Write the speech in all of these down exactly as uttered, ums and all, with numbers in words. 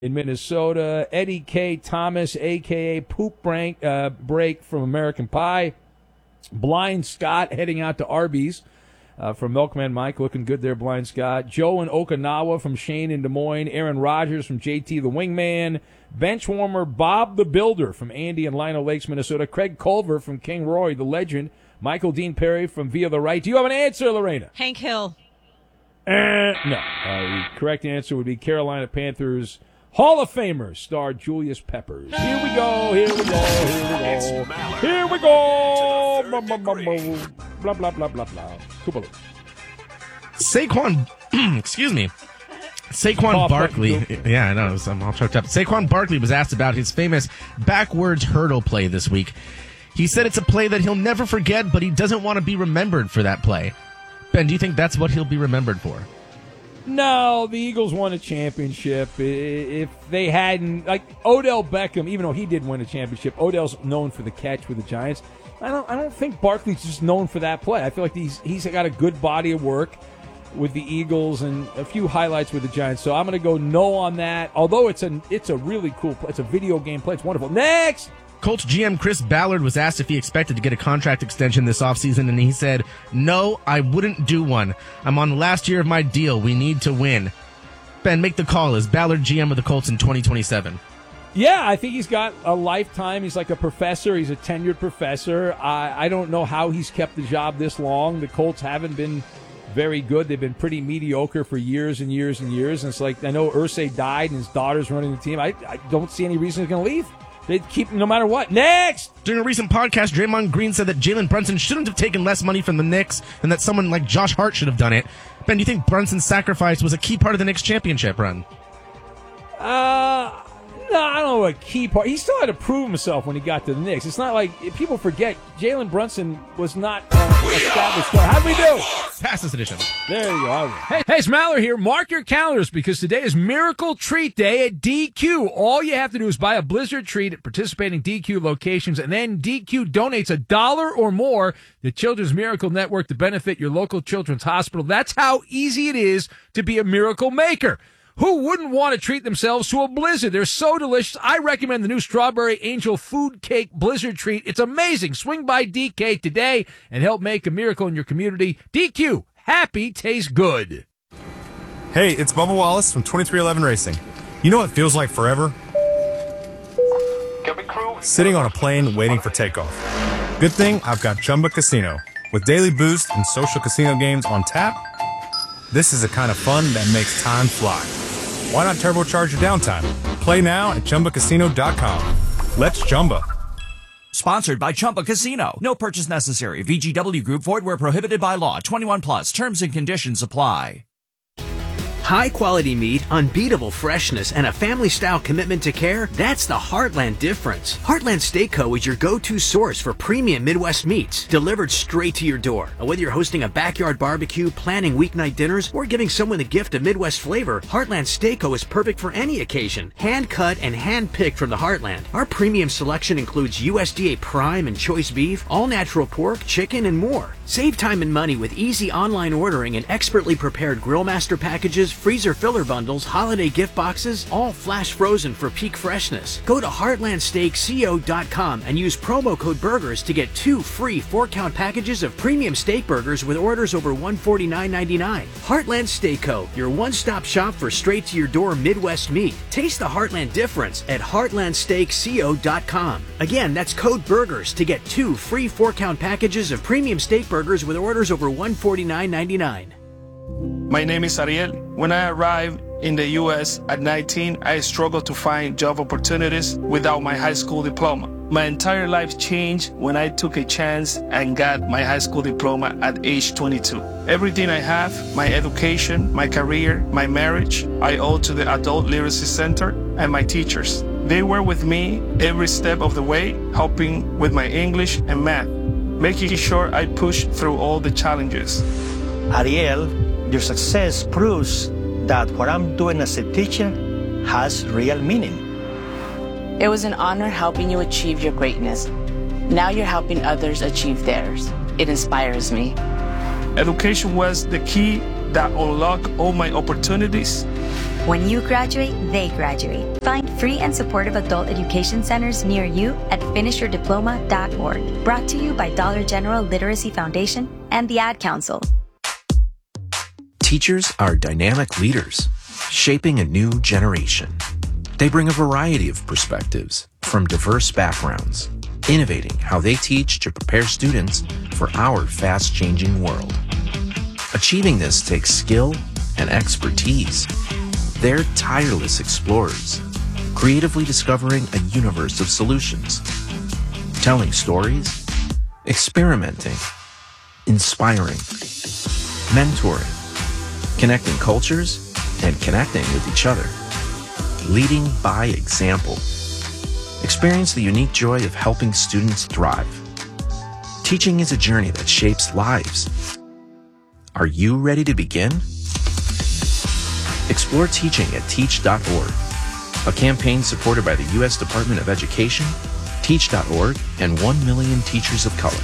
in Minnesota. Eddie K. Thomas, a k a. Poop Break, uh, break from American Pie. Blind Scott heading out to Arby's uh, from Milkman Mike. Looking good there, Blind Scott. Joe in Okinawa from Shane in Des Moines. Aaron Rodgers from J T the Wingman. Benchwarmer Bob the Builder from Andy in Lino Lakes, Minnesota. Craig Culver from King Roy, the legend. Michael Dean Perry from Via the Right. Do you have an answer, Lorena? Hank Hill. Uh, no. Uh, the correct answer would be Carolina Panthers Hall of Famer star Julius Peppers. Here we go, here we go, here we go. Here we go. Blah, blah, blah, blah, blah, blah, blah, blah. Kupalo. Saquon, excuse me. Saquon Barkley, yeah, I know, I'm all choked up. Saquon Barkley was asked about his famous backwards hurdle play this week. He said it's a play that he'll never forget, but he doesn't want to be remembered for that play. Ben, do you think that's what he'll be remembered for? No, the Eagles won a championship. If they hadn't, like Odell Beckham, even though he did win a championship, Odell's known for the catch with the Giants. I don't, I don't think Barkley's just known for that play. I feel like he's he's got a good body of work with the Eagles and a few highlights with the Giants. So I'm going to go no on that. Although it's a it's a really cool play. It's a video game play. It's wonderful. Next. Colts G M Chris Ballard was asked if he expected to get a contract extension this offseason, and he said, no, I wouldn't do one. I'm on the last year of my deal. We need to win. Ben, make the call. Is Ballard G M of the Colts in twenty twenty-seven? Yeah, I think he's got a lifetime. He's like a professor. He's a tenured professor. I, I don't know how he's kept the job this long. The Colts haven't been very good. They've been pretty mediocre for years and years and years. And it's like, I know Irsay died and his daughter's running the team. I, I don't see any reason he's going to leave. They'd keep him no matter what. Next! During a recent podcast, Draymond Green said that Jalen Brunson shouldn't have taken less money from the Knicks and that someone like Josh Hart should have done it. Ben, do you think Brunson's sacrifice was a key part of the Knicks championship run? Uh, no, I don't know a key part. He still had to prove himself when he got to the Knicks. It's not like, people forget, Jalen Brunson was not uh, established star. How'd we do? Pass this edition. There you go. Hey, hey, it's Maller here. Mark your calendars because today is Miracle Treat Day at D Q. All you have to do is buy a Blizzard treat at participating D Q locations, and then D Q donates a dollar or more to Children's Miracle Network to benefit your local children's hospital. That's how easy it is to be a miracle maker. Who wouldn't want to treat themselves to a Blizzard? They're so delicious. I recommend the new Strawberry Angel Food Cake Blizzard Treat. It's amazing. Swing by D K today and help make a miracle in your community. D Q, happy tastes good. Hey, it's Bubba Wallace from twenty-three eleven Racing. You know what feels like forever? Sitting on a plane waiting for takeoff. Good thing I've got Chumba Casino. With daily boost and social casino games on tap, this is the kind of fun that makes time fly. Why not turbocharge your downtime? Play now at Chumba Casino dot com. Let's Chumba. Sponsored by Chumba Casino. No purchase necessary. V G W Group. Void where prohibited by law. twenty-one plus. Terms and conditions apply. High-quality meat, unbeatable freshness, and a family-style commitment to care, that's the Heartland difference. Heartland Steak Co. is your go-to source for premium Midwest meats, delivered straight to your door. And whether you're hosting a backyard barbecue, planning weeknight dinners, or giving someone a gift of Midwest flavor, Heartland Steak Co. is perfect for any occasion. Hand-cut and hand-picked from the Heartland. Our premium selection includes U S D A prime and choice beef, all-natural pork, chicken, and more. Save time and money with easy online ordering and expertly prepared grill master packages, freezer filler bundles, holiday gift boxes, all flash frozen for peak freshness. Go to heartland steak co dot com and use promo code BURGERS to get two free four-count packages of premium steak burgers with orders over one hundred forty-nine ninety-nine. Heartland Steak Co., your one-stop shop for straight-to-your-door Midwest meat. Taste the Heartland difference at heartland steak co dot com. Again, that's code BURGERS to get two free four-count packages of premium steak burgers with orders over one hundred forty-nine ninety-nine. My name is Ariel. When I arrived in the U S at nineteen, I struggled to find job opportunities without my high school diploma. My entire life changed when I took a chance and got my high school diploma at age twenty-two. Everything I have, my education, my career, my marriage, I owe to the Adult Literacy Center and my teachers. They were with me every step of the way, helping with my English and math, making sure I pushed through all the challenges. Ariel, your success proves that what I'm doing as a teacher has real meaning. It was an honor helping you achieve your greatness. Now you're helping others achieve theirs. It inspires me. Education was the key that unlocked all my opportunities. When you graduate, they graduate. Find free and supportive adult education centers near you at finish your diploma dot org. Brought to you by Dollar General Literacy Foundation and the Ad Council. Teachers are dynamic leaders, shaping a new generation. They bring a variety of perspectives from diverse backgrounds, innovating how they teach to prepare students for our fast-changing world. Achieving this takes skill and expertise. They're tireless explorers, creatively discovering a universe of solutions, telling stories, experimenting, inspiring, mentoring, connecting cultures, and connecting with each other, leading by example. Experience the unique joy of helping students thrive. Teaching is a journey that shapes lives. Are you ready to begin? Explore teaching at teach dot org, a campaign supported by the U S Department of Education, teach dot org, and one million Teachers of Color.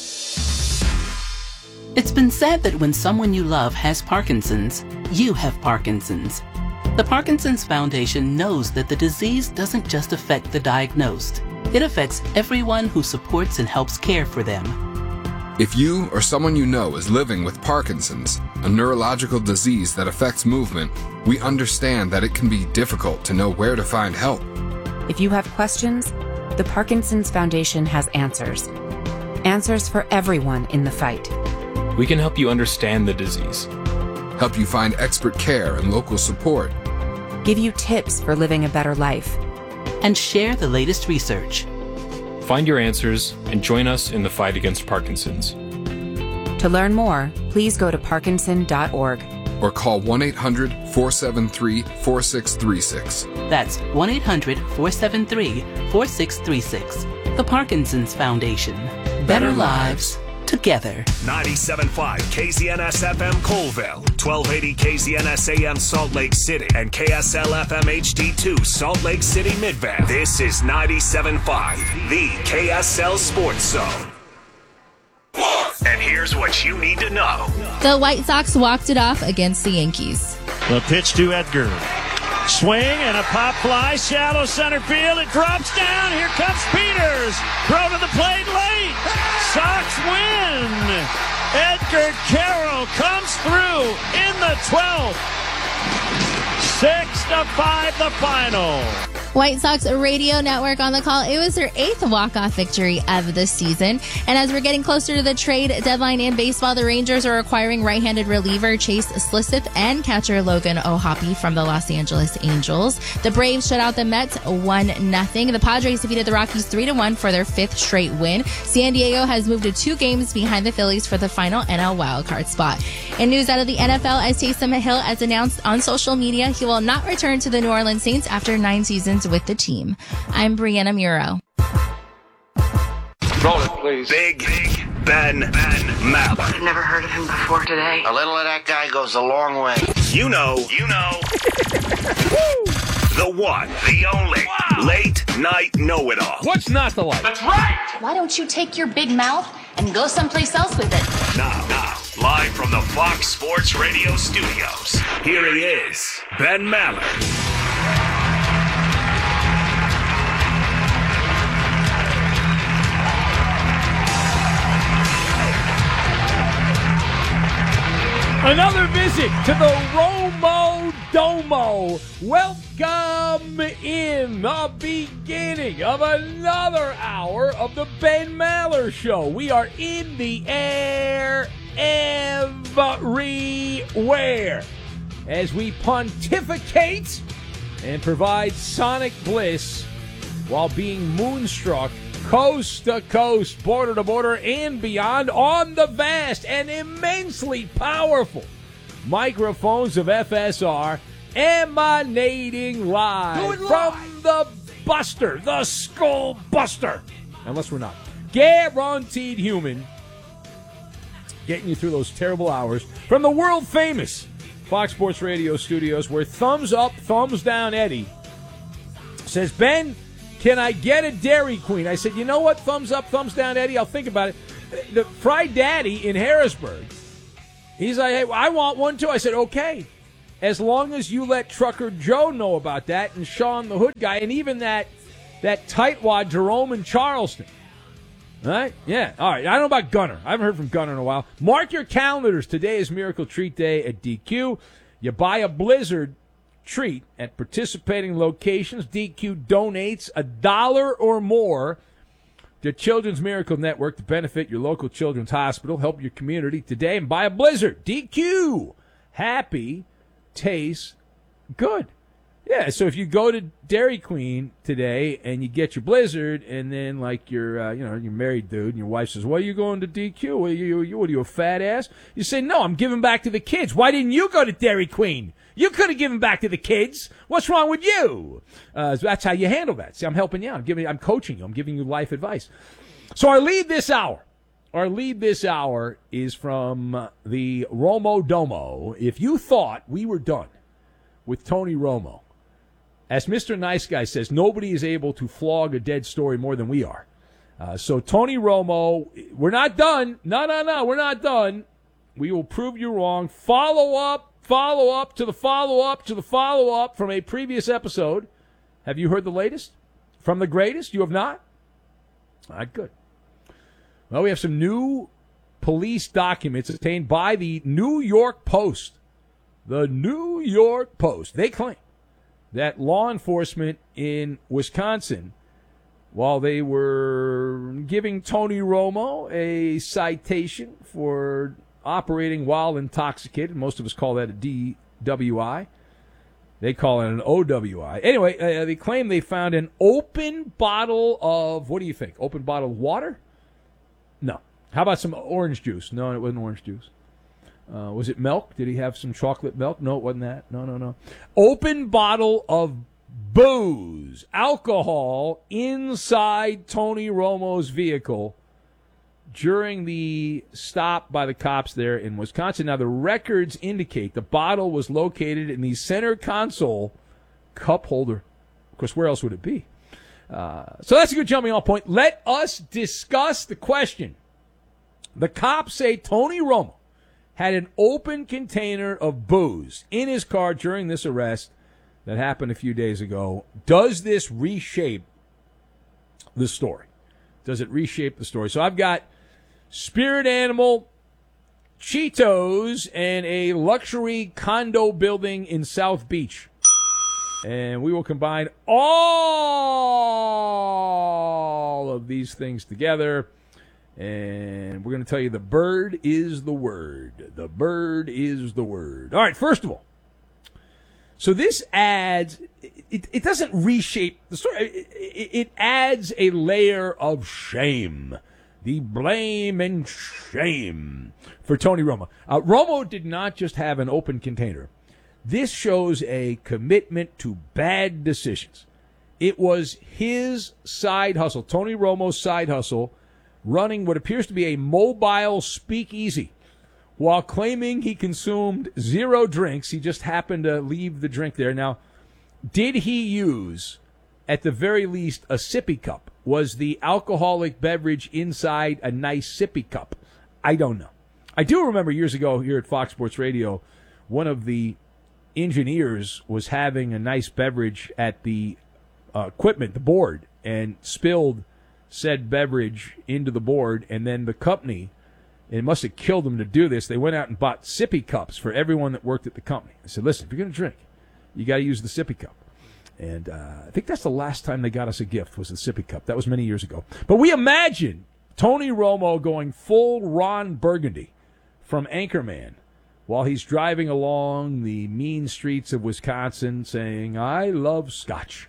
It's been said that when someone you love has Parkinson's, you have Parkinson's. The Parkinson's Foundation knows that the disease doesn't just affect the diagnosed. It affects everyone who supports and helps care for them. If you or someone you know is living with Parkinson's, a neurological disease that affects movement, we understand that it can be difficult to know where to find help. If you have questions, the Parkinson's Foundation has answers. Answers for everyone in the fight. We can help you understand the disease, help you find expert care and local support, give you tips for living a better life, and share the latest research. Find your answers and join us in the fight against Parkinson's. To learn more, please go to parkinson dot org. Or call one eight hundred, four seven three, four six three six. That's one eight hundred, four seven three, four six three six. The Parkinson's Foundation. Better lives together. ninety-seven point five K Z N S F M Colville, twelve eighty K Z N S A M Salt Lake City, and K S L F M H D two Salt Lake City Midvale. This is ninety-seven point five, the K S L Sports Zone. And here's what you need to know. The White Sox walked it off against the Yankees. The pitch to Edgar. Swing and a pop fly, shallow center field. It drops down. Here comes Peters. Throw to the plate late. Sox win. Edgar Carroll comes through in the twelfth. Six to five, the final. White Sox Radio Network on the call. It was their eighth walk-off victory of the season. And as we're getting closer to the trade deadline in baseball, the Rangers are acquiring right-handed reliever Chase Slisseth and catcher Logan O'Hoppe from the Los Angeles Angels. The Braves shut out the Mets one nothing. The Padres defeated the Rockies three to one for their fifth straight win. San Diego has moved to two games behind the Phillies for the final N L wildcard spot. In news out of the N F L, as Taysom Hill has announced on social media, he will not return to the New Orleans Saints after nine seasons with the team. I'm Brianna Muro. Roll it, please. Big, Big Ben, Ben Maller. I've never heard of him before today. A little of that guy goes a long way. You know, you know. The one, the only, wow. Late night know-it-all. What's not the like? That's right. Why don't you take your big mouth and go someplace else with it? Now, now, live from the Fox Sports Radio studios, here he is, Ben Maller. Another visit to the Romo Domo. Welcome in the beginning of another hour of the Ben Maller Show. We are in the air everywhere as we pontificate and provide sonic bliss while being moonstruck coast to coast, border to border, and beyond on the vast and immensely powerful microphones of F S R, emanating live from the Buster, the Skull Buster. Unless we're not. Guaranteed human. Getting you through those terrible hours from the world famous Fox Sports Radio studios, where thumbs up, thumbs down Eddie says, Ben, can I get a Dairy Queen? I said, you know what? Thumbs up, thumbs down, Eddie. I'll think about it. The Fried Daddy in Harrisburg, he's like, hey, I want one too. I said, okay. as long as you let Trucker Joe know about that, and Sean the Hood guy, and even that that tightwad Jerome in Charleston. All right? Yeah. All right. I don't know about Gunner. I haven't heard from Gunner in a while. Mark your calendars. Today is Miracle Treat Day at D Q. You buy a Blizzard treat at participating locations. D Q donates a dollar or more to Children's Miracle Network to benefit your local children's hospital. Help your community today and buy a Blizzard. D Q. Happy tastes good. Yeah, so if you go to Dairy Queen today and you get your Blizzard, and then like you're, uh, you know, you're married dude, and your wife says, "Why are you going to D Q? What are you, you, what are you, a fat ass?" You say, "No, I'm giving back to the kids." "Why didn't you go to Dairy Queen? You could have given back to the kids. What's wrong with you?" Uh, so that's how you handle that. See, I'm helping you. I'm giving, I'm coaching you. I'm giving you life advice. So our lead this hour, our lead this hour is from the Romo Domo. If you thought we were done with Tony Romo, as Mister Nice Guy says, nobody is able to flog a dead story more than we are. Uh, so Tony Romo, we're not done. No, no, no, we're not done. We will prove you wrong. Follow up, follow up to the follow up to the follow up from a previous episode. Have you heard the latest? From the greatest? You have not? All right, good. Well, we have some new police documents obtained by the New York Post. The New York Post. They claim that law enforcement in Wisconsin, while they were giving Tony Romo a citation for operating while intoxicated, most of us call that a D W I. They call it an O W I. Anyway, uh, they claim they found an open bottle of, what do you think, open bottle of water? No. How about some orange juice? No, it wasn't orange juice. Uh, was it milk? Did he have some chocolate milk? No, it wasn't that. No, no, no. Open bottle of booze, alcohol, inside Tony Romo's vehicle during the stop by the cops there in Wisconsin. Now, the records indicate the bottle was located in the center console cup holder. Of course, where else would it be? Uh, so that's a good jumping off point. Let us discuss the question. The cops say Tony Romo had an open container of booze in his car during this arrest that happened a few days ago. Does this reshape the story? Does it reshape the story? So I've got Spirit Animal, Cheetos, and a luxury condo building in South Beach. And we will combine all of these things together. And we're going to tell you the bird is the word. The bird is the word. All right, first of all, so this adds, it, it doesn't reshape the story. It, it, it adds a layer of shame. The blame and shame for Tony Romo. Uh, Romo did not just have an open container. This shows a commitment to bad decisions. It was his side hustle, Tony Romo's side hustle, running what appears to be a mobile speakeasy while claiming he consumed zero drinks. He just happened to leave the drink there. Now, did he use, at the very least, a sippy cup? Was the alcoholic beverage inside a nice sippy cup? I don't know. I do remember years ago here at Fox Sports Radio, one of the engineers was having a nice beverage at the uh, equipment, the board, and spilled said beverage into the board, and then the company, it must have killed them to do this, they went out and bought sippy cups for everyone that worked at the company. I said, listen, if you're going to drink, you got to use the sippy cup. And uh, I think that's the last time they got us a gift, was the sippy cup. That was many years ago. But we imagine Tony Romo going full Ron Burgundy from Anchorman while he's driving along the mean streets of Wisconsin saying, I love scotch.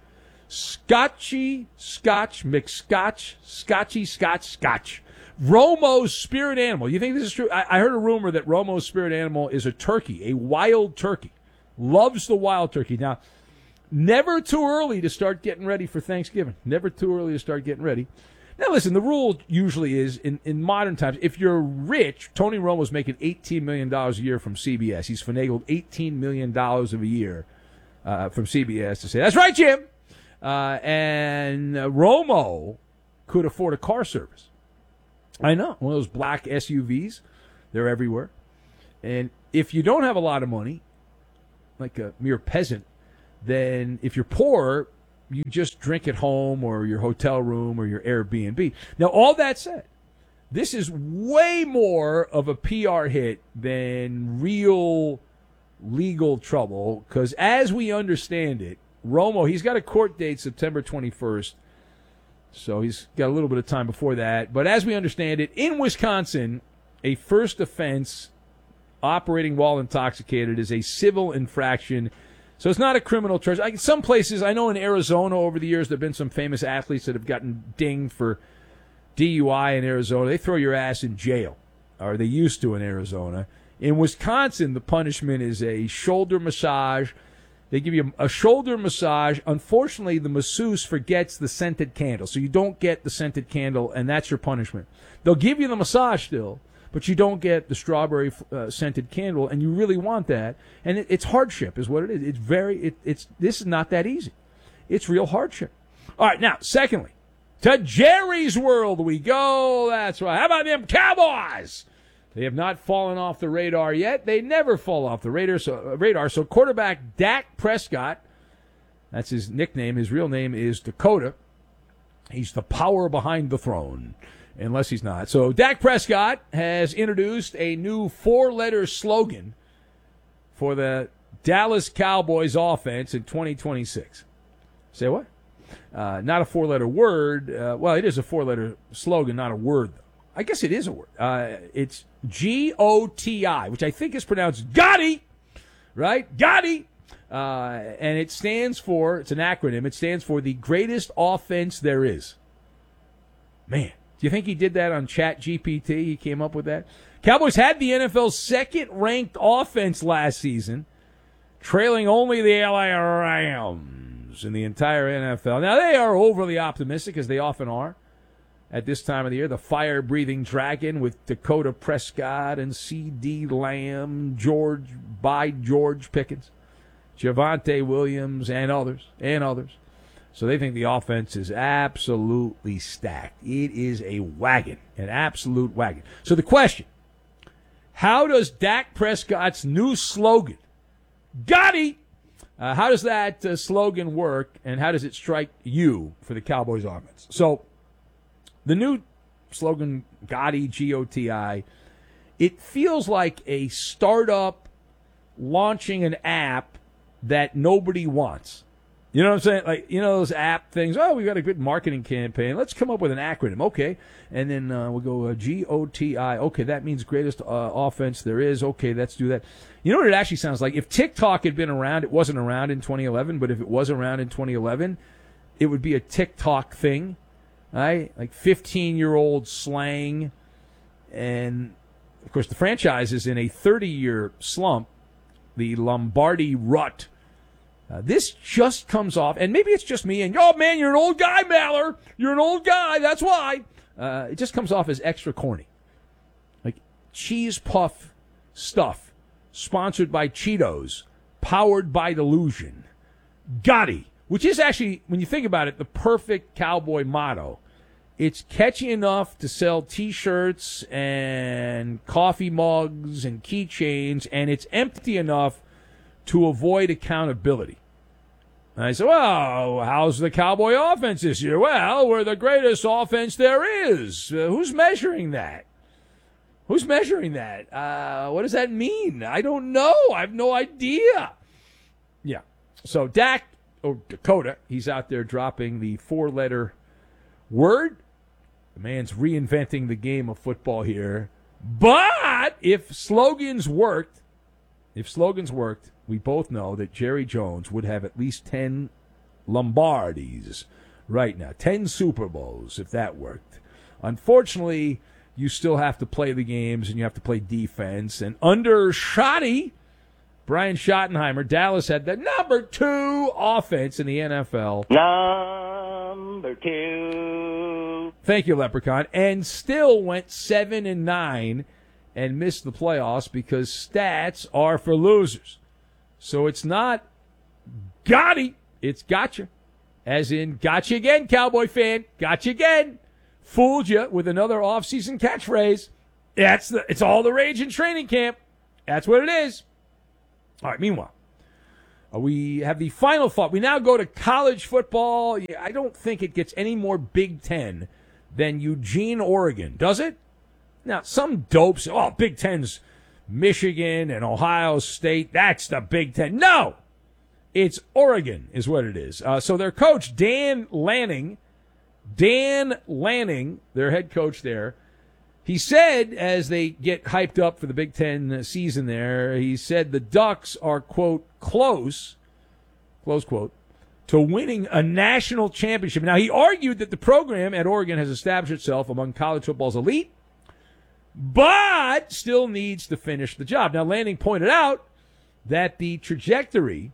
Scotchy, scotch, McScotch, scotchy, scotch, scotch. Romo's spirit animal. You think this is true? I, I heard a rumor that Romo's spirit animal is a turkey, a wild turkey. Loves the wild turkey. Now, never too early to start getting ready for Thanksgiving. Never too early to start getting ready. Now, listen, the rule usually is, in, in modern times, if you're rich, Tony Romo's making eighteen million dollars a year from C B S. He's finagled eighteen million dollars of a year uh, from C B S to say, that's right, Jim. Uh, and uh, Romo could afford a car service. I know, one of those black S U Vs. They're everywhere. And if you don't have a lot of money, like a mere peasant, then if you're poor, you just drink at home or your hotel room or your Airbnb. Now, all that said, this is way more of a P R hit than real legal trouble because as we understand it, Romo, he's got a court date September twenty-first, so he's got a little bit of time before that. But as we understand it, in Wisconsin, a first offense operating while intoxicated is a civil infraction. So it's not a criminal charge. Like some places, I know in Arizona over the years, there have been some famous athletes that have gotten dinged for D U I in Arizona. They throw your ass in jail, or they used to in Arizona. In Wisconsin, the punishment is a shoulder massage. They give you a shoulder massage. Unfortunately, the masseuse forgets the scented candle, so you don't get the scented candle, and that's your punishment. They'll give you the massage still, but you don't get the strawberry uh, scented candle, and you really want that. And it, it's hardship is what it is. It's very, it, it's this is not that easy. It's real hardship. All right, now, secondly, to Jerry's World we go. That's right. How about them Cowboys? They have not fallen off the radar yet. They never fall off the radar. So, uh, radar. So quarterback Dak Prescott, that's his nickname. His real name is Dakota. He's the power behind the throne, unless he's not. So Dak Prescott has introduced a new four-letter slogan for the Dallas Cowboys offense in twenty twenty-six. Say what? Uh, not a four-letter word. Uh, well, it is a four-letter slogan, not a word, though. I guess it is a word. Uh, it's G O T I, which I think is pronounced Gotti, right? Gotti. Uh, and it stands for, it's an acronym, it stands for the greatest offense there is. Man, do you think he did that on Chat G P T? He came up with that? Cowboys had the N F L's second-ranked offense last season, trailing only the L A Rams in the entire N F L. Now, they are overly optimistic, as they often are. At this time of the year, the fire-breathing dragon with Dakota Prescott and C D Lamb, George by George Pickens, Javonte Williams, and others, and others. So they think the offense is absolutely stacked. It is a wagon, an absolute wagon. So the question, how does Dak Prescott's new slogan, Gotti, uh, how does that uh, slogan work, and how does it strike you for the Cowboys offense? So the new slogan, Gotti, G O T I, it feels like a startup launching an app that nobody wants. You know what I'm saying? Like, you know those app things, oh, we got a good marketing campaign. Let's come up with an acronym. Okay. And then uh, we'll go uh, G O T I. Okay, that means greatest uh, offense there is. Okay, let's do that. You know what it actually sounds like? If TikTok had been around, it wasn't around in twenty eleven, but if it was around in twenty eleven, it would be a TikTok thing. Right? Like fifteen-year-old slang. And, of course, the franchise is in a thirty-year slump, the Lombardi rut. Uh, this just comes off, and maybe it's just me, and, oh, man, you're an old guy, Maller. You're an old guy. That's why. Uh, it just comes off as extra corny. Like cheese puff stuff, sponsored by Cheetos, powered by Delusion. Gotti. Which is actually, when you think about it, the perfect cowboy motto. It's catchy enough to sell T-shirts and coffee mugs and keychains, and it's empty enough to avoid accountability. And I said, well, how's the Cowboy offense this year? Well, we're the greatest offense there is. Uh, who's measuring that? Who's measuring that? Uh, what does that mean? I don't know. I have no idea. Yeah. So Dak, or Dakota, he's out there dropping the four-letter word. The man's reinventing the game of football here. But if slogans worked, if slogans worked, we both know that Jerry Jones would have at least ten Lombardis right now, ten Super Bowls if that worked. Unfortunately, you still have to play the games and you have to play defense. And under Schotty, Brian Schottenheimer, Dallas had the number two offense in the N F L. Number two. Thank you, Leprechaun. And still went seven and nine and missed the playoffs because stats are for losers. So it's not Gotti, it's gotcha. As in, gotcha again, Cowboy fan. Gotcha again. Fooled you with another offseason catchphrase. That's the, it's all the rage in training camp. That's what it is. All right, meanwhile, Uh, we have the final thought. We now go to college football. I don't think it gets any more Big Ten than Eugene, Oregon. Does it? Now, some dopes, oh, Big Ten's Michigan and Ohio State. That's the Big Ten. No! It's Oregon is what it is. Uh, so their coach, Dan Lanning, Dan Lanning, their head coach there, he said, as they get hyped up for the Big Ten season there, he said the Ducks are, quote, close, close quote, to winning a national championship. Now, he argued that the program at Oregon has established itself among college football's elite, but still needs to finish the job. Now, Lanning pointed out that the trajectory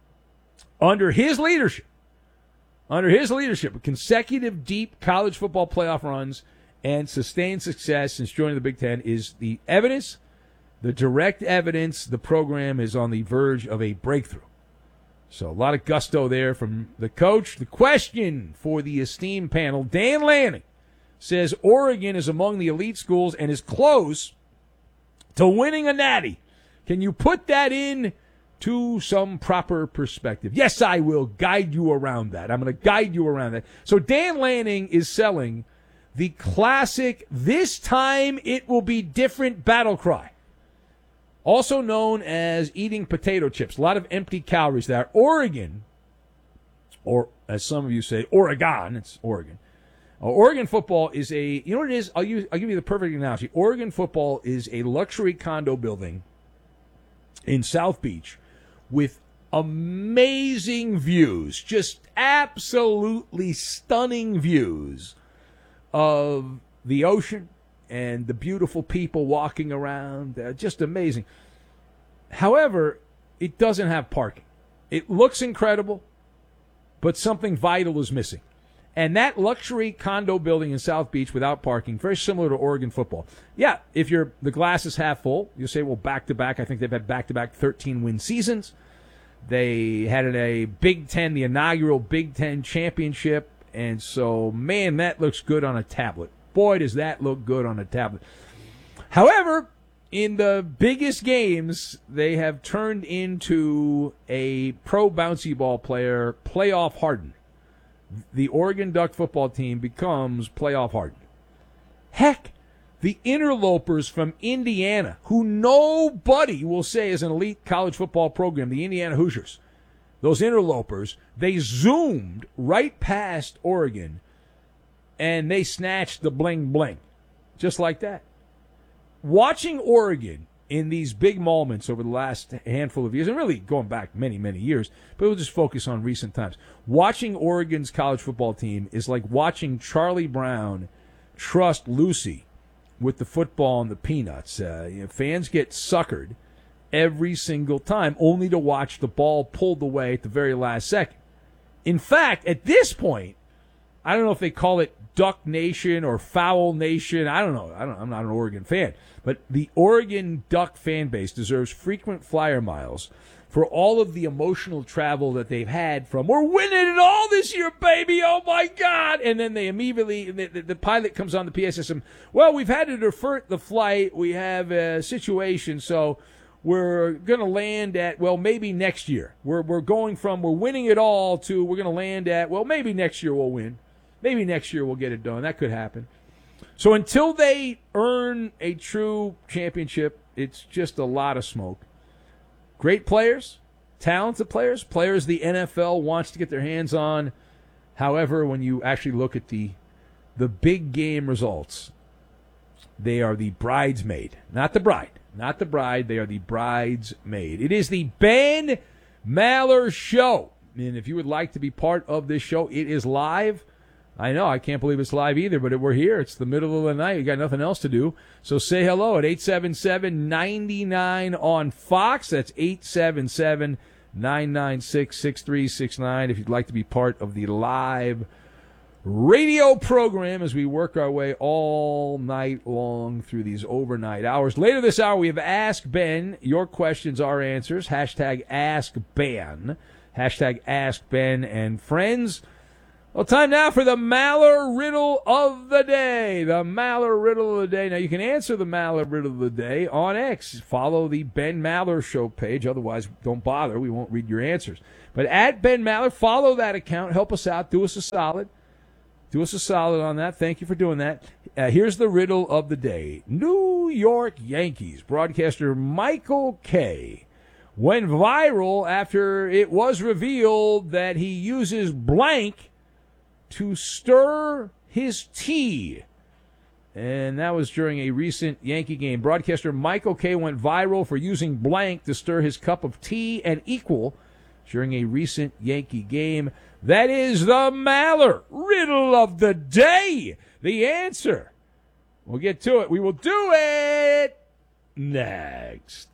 under his leadership, under his leadership, with consecutive deep college football playoff runs and sustained success since joining the Big Ten, is the evidence, the direct evidence the program is on the verge of a breakthrough. So a lot of gusto there from the coach. The question for the esteemed panel, Dan Lanning says Oregon is among the elite schools and is close to winning a natty. Can you put that in to some proper perspective? Yes, I will guide you around that. I'm going to guide you around that. So Dan Lanning is selling the classic, this time it will be different battle cry, also known as eating potato chips. A lot of empty calories there. Oregon, or as some of you say, Oregon, it's Oregon. Uh, Oregon football is a, you know what it is? I'll, use, I'll give you the perfect analogy. Oregon football is a luxury condo building in South Beach with amazing views, just absolutely stunning views of the ocean and the beautiful people walking around. Uh, just amazing. However, it doesn't have parking. It looks incredible, but something vital is missing. And that luxury condo building in South Beach without parking, very similar to Oregon football. Yeah, if you're the glass is half full, you say, well, back-to-back. I think they've had back-to-back thirteen-win seasons. They had a Big Ten, the inaugural Big Ten championship. And so, man, that looks good on a tablet. Boy, does that look good on a tablet. However, in the biggest games, they have turned into a pro bouncy ball player, playoff hardened. The Oregon Duck football team becomes playoff hardened. Heck, the interlopers from Indiana, who nobody will say is an elite college football program, the Indiana Hoosiers, those interlopers, they zoomed right past Oregon, and they snatched the bling-bling, just like that. Watching Oregon in these big moments over the last handful of years, and really going back many, many years, but we'll just focus on recent times. Watching Oregon's college football team is like watching Charlie Brown trust Lucy with the football and the peanuts. Uh, you know, fans get suckered every single time, only to watch the ball pulled away at the very last second. In fact, at this point, I don't know if they call it Duck Nation or Foul Nation. I don't know. I don't, I'm not an Oregon fan. But the Oregon Duck fan base deserves frequent flyer miles for all of the emotional travel that they've had from, we're winning it all this year, baby, oh my God. And then they immediately, the, the, the pilot comes on the P A system, well, we've had to defer the flight. We have a situation, so we're going to land at, well, maybe next year. We're we're going from we're winning it all to we're going to land at, well, maybe next year we'll win. Maybe next year we'll get it done. That could happen. So until they earn a true championship, it's just a lot of smoke. Great players, talented players, players the N F L wants to get their hands on. However, when you actually look at the the big game results, they are the bridesmaid, not the bride. Not the bride, they are the bridesmaid. It is the Ben Maller Show. And if you would like to be part of this show, it is live. I know, I can't believe it's live either, but we're here. It's the middle of the night. You got nothing else to do. So say hello at eight seven seven, nine nine on Fox. That's eight seven seven, nine nine six, six three six nine if you'd like to be part of the live radio program as we work our way all night long through these overnight hours. Later this hour, we have Ask Ben. Your questions, our answers. Hashtag Ask Ben. Hashtag Ask Ben. And friends, Well, time now for the Maller Riddle of the Day. The Maller Riddle of the Day. Now, you can answer the Maller Riddle of the Day on X. Follow the Ben Maller Show page. Otherwise, don't bother. We won't read your answers. But at Ben Maller, follow that account. Help us out. Do us a solid. Do us a solid on that. Thank you for doing that. Uh, here's the riddle of the day. New York Yankees broadcaster Michael Kay went viral after it was revealed that he uses blank to stir his tea. And that was during a recent Yankee game. Broadcaster Michael Kay went viral for using blank to stir his cup of tea and equal during a recent Yankee game. That is the Maller Riddle of the Day. The answer. We'll get to it. We will do it next.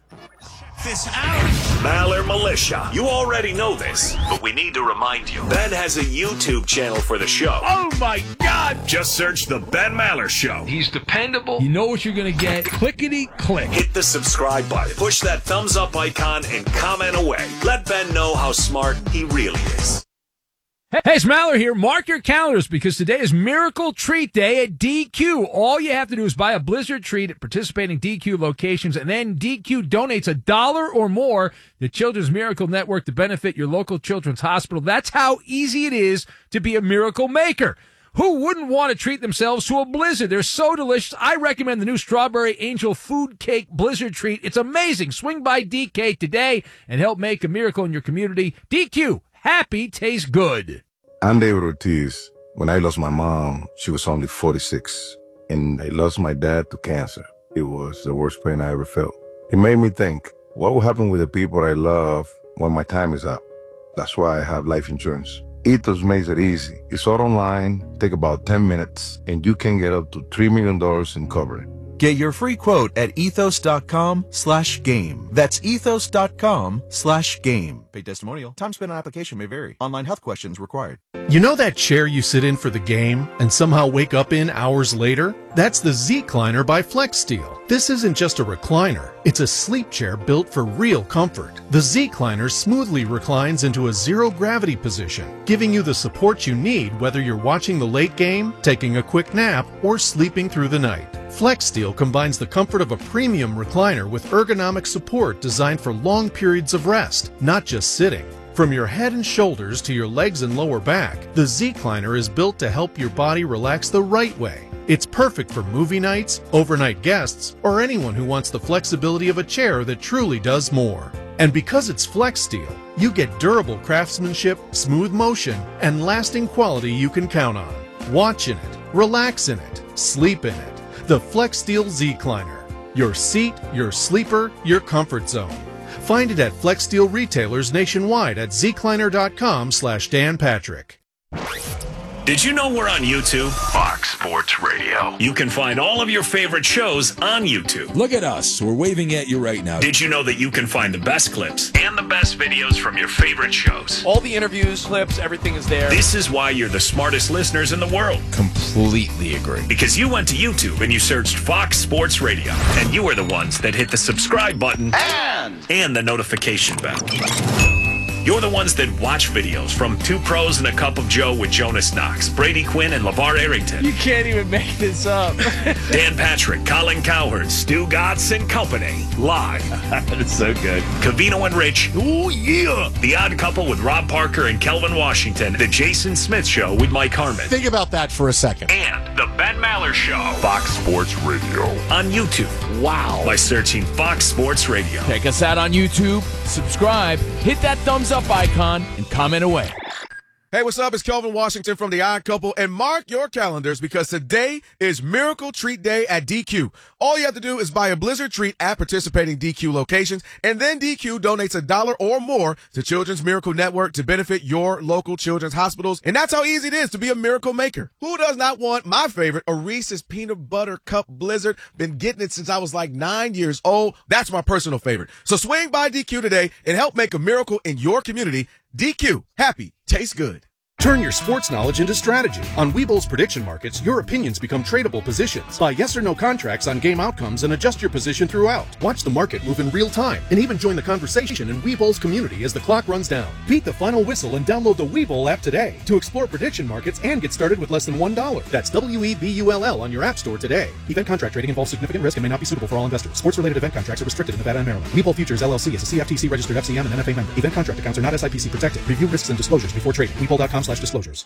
This out. Maller Militia. You already know this, but we need to remind you. Ben has a YouTube channel for the show. Oh, my God. Just search The Ben Maller Show. He's dependable. You know what you're going to get. Clickety-click. Hit the subscribe button. Push that thumbs up icon and comment away. Let Ben know how smart he really is. Hey, it's Maller here. Mark your calendars because today is Miracle Treat Day at D Q. All you have to do is buy a Blizzard treat at participating D Q locations, and then D Q donates a dollar or more to Children's Miracle Network to benefit your local children's hospital. That's how easy it is to be a miracle maker. Who wouldn't want to treat themselves to a Blizzard? They're so delicious. I recommend the new Strawberry Angel Food Cake Blizzard treat. It's amazing. Swing by D K today and help make a miracle in your community. D Q. Happy tastes good. I'm David Ortiz. When I lost my mom, she was only forty-six, and I lost my dad to cancer. It was the worst pain I ever felt. It made me think, what will happen with the people I love when my time is up? That's why I have life insurance. Ethos makes it easy. It's all online, take about ten minutes, and you can get up to three million dollars in coverage. Get your free quote at ethos.com slash game. That's ethos.com slash game. Paid testimonial. Time spent on application may vary. Online health questions required. You know that chair you sit in for the game and somehow wake up in hours later? That's the Z-Cliner by FlexSteel. This isn't just a recliner. It's a sleep chair built for real comfort. The Z-Cliner smoothly reclines into a zero-gravity position, giving you the support you need whether you're watching the late game, taking a quick nap, or sleeping through the night. FlexSteel combines the comfort of a premium recliner with ergonomic support designed for long periods of rest, not just sitting. From your head and shoulders to your legs and lower back, the Z-Cliner is built to help your body relax the right way. It's perfect for movie nights, overnight guests, or anyone who wants the flexibility of a chair that truly does more. And because it's FlexSteel, you get durable craftsmanship, smooth motion, and lasting quality you can count on. Watch in it, relax in it, sleep in it. The FlexSteel Z-Cliner. Your seat, your sleeper, your comfort zone. Find it at FlexSteel retailers nationwide at zcliner.com slash Dan Patrick. Did you know we're on YouTube? Fox Sports Radio. You can find all of your favorite shows on YouTube. Look at us. We're waving at you right now. Did you know that you can find the best clips and the best videos from your favorite shows? All the interviews, clips, everything is there. This is why you're the smartest listeners in the world. Completely agree. Because you went to YouTube and you searched Fox Sports Radio. And you are the ones that hit the subscribe button And, and the notification bell. You're the ones that watch videos from Two Pros and a Cup of Joe with Jonas Knox, Brady Quinn, and LeVar Arrington. You can't even make this up. Dan Patrick, Colin Cowherd, Stu Gatz and Company. Live. That's so good. Cavino and Rich. Oh, yeah. The Odd Couple with Rob Parker and Kelvin Washington. The Jason Smith Show with Mike Harmon. Think about that for a second. And The Ben Maller Show. Fox Sports Radio. On YouTube. Wow. By searching Fox Sports Radio. Check us out on YouTube. Subscribe. Hit that thumbs up icon and comment away. Hey, what's up? It's Kelvin Washington from The Odd Couple, and mark your calendars because today is Miracle Treat Day at D Q. All you have to do is buy a Blizzard treat at participating D Q locations, and then D Q donates a dollar or more to Children's Miracle Network to benefit your local children's hospitals, and that's how easy it is to be a miracle maker. Who does not want my favorite, a Reese's Peanut Butter Cup Blizzard? Been getting it since I was like nine years old. That's my personal favorite. So swing by D Q today and help make a miracle in your community. D Q, happy, tastes good. Turn your sports knowledge into strategy. On Webull's prediction markets, your opinions become tradable positions. Buy yes or no contracts on game outcomes and adjust your position throughout. Watch the market move in real time and even join the conversation in Webull's community as the clock runs down. Beat the final whistle and download the Webull app today to explore prediction markets and get started with less than one dollar. That's W E B U L L on your app store today. Event contract trading involves significant risk and may not be suitable for all investors. Sports-related event contracts are restricted in Nevada and Maryland. Webull Futures L L C is a C F T C registered F C M and N F A member. Event contract accounts are not S I P C protected. Review risks and disclosures before trading. Webull dot com slash disclosures.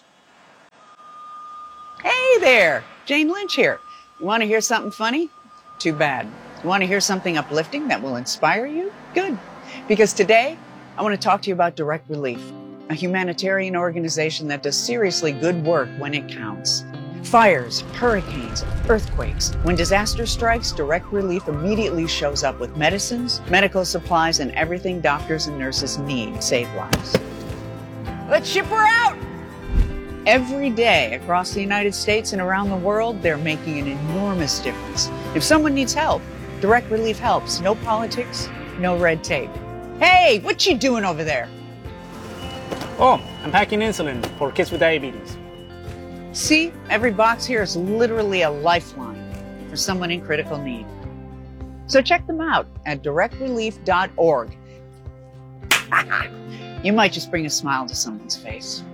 Hey there, Jane Lynch here. You want to hear something funny? Too bad. You want to hear something uplifting that will inspire you? Good. Because today, I want to talk to you about Direct Relief, a humanitarian organization that does seriously good work when it counts. Fires, hurricanes, earthquakes. When disaster strikes, Direct Relief immediately shows up with medicines, medical supplies, and everything doctors and nurses need to save lives. Let's ship her out! Every day across the United States and around the world, they're making an enormous difference. If someone needs help, Direct Relief helps. No politics, no red tape. Hey, what you doing over there? Oh, I'm packing insulin for kids with diabetes. See, every box here is literally a lifeline for someone in critical need. So check them out at direct relief dot org. You might just bring a smile to someone's face.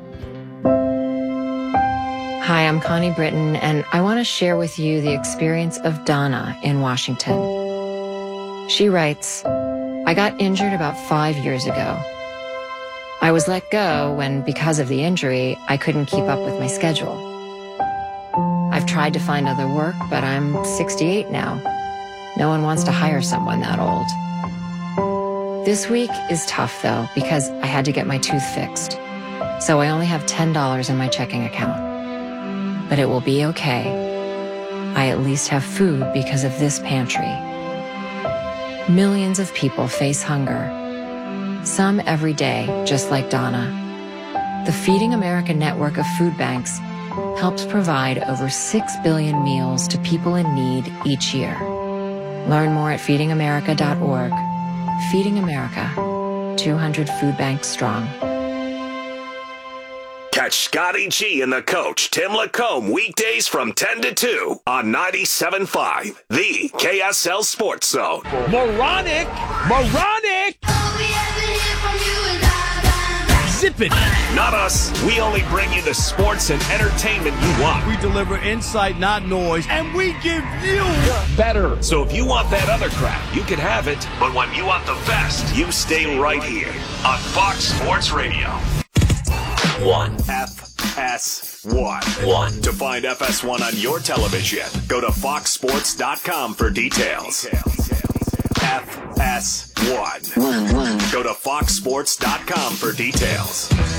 Hi, I'm Connie Britton, and I want to share with you the experience of Donna in Washington. She writes, I got injured about five years ago. I was let go when, because of the injury, I couldn't keep up with my schedule. I've tried to find other work, but I'm sixty-eight now. No one wants to hire someone that old. This week is tough, though, because I had to get my tooth fixed. So I only have ten dollars in my checking account. But it will be okay. I at least have food because of this pantry. Millions of people face hunger. Some every day, just like Donna. The Feeding America network of food banks helps provide over six billion meals to people in need each year. Learn more at feeding america dot org. Feeding America, two hundred food banks strong. Catch Scotty G and the coach, Tim Lacombe, weekdays from ten to two on ninety-seven point five, the K S L Sports Zone. Moronic! Moronic! Zip it! Not us. We only bring you the sports and entertainment you want. We deliver insight, not noise, and we give you better. So if you want that other crap, you can have it. But when you want the best, you stay right here on Fox Sports Radio. One. F S one. One. To find F S one on your television, go to fox sports dot com for details. F S one. One. One. Go to fox sports dot com for details.